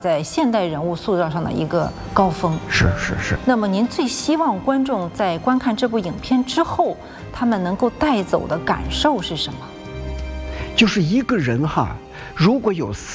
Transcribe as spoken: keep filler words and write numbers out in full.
在现代人物塑造上的一个高峰。 是是是。 那么您最希望观众在观看这部影片之后，他们能够带走的感受是什么？ 就是一个人哈，如果有